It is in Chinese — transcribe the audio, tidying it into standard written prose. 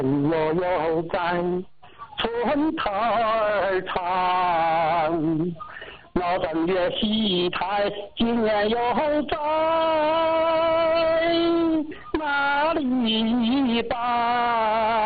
我又在春台儿唱，老正月戏台今年又在哪里办？